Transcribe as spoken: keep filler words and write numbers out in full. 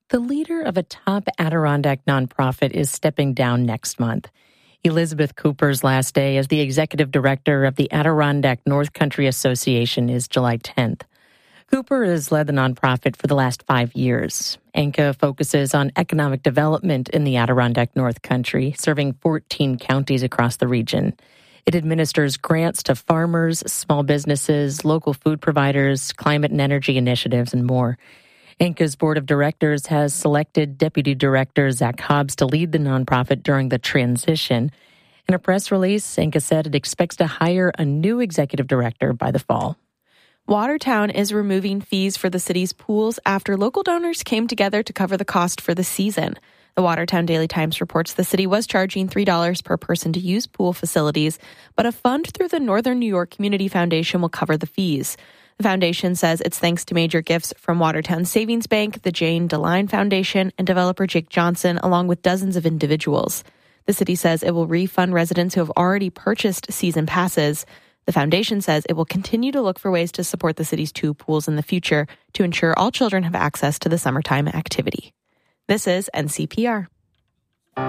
The leader of a top Adirondack nonprofit is stepping down next month. Elizabeth Cooper's last day as the executive director of the Adirondack North Country Association is July tenth. Cooper has led the nonprofit for the last five years. A N C A focuses on economic development in the Adirondack North Country, serving fourteen counties across the region. It administers grants to farmers, small businesses, local food providers, climate and energy initiatives, and more. A N C A's board of directors has selected Deputy Director Zach Hobbs to lead the nonprofit during the transition. In a press release, A N C A said it expects to hire a new executive director by the fall. Watertown is removing fees for the city's pools after local donors came together to cover the cost for the season. The Watertown Daily Times reports the city was charging three dollars per person to use pool facilities, but a fund through the Northern New York Community Foundation will cover the fees. The foundation says it's thanks to major gifts from Watertown Savings Bank, the Jane DeLine Foundation, and developer Jake Johnson, along with dozens of individuals. The city says it will refund residents who have already purchased season passes. The foundation says it will continue to look for ways to support the city's two pools in the future to ensure all children have access to the summertime activity. This is N C P R.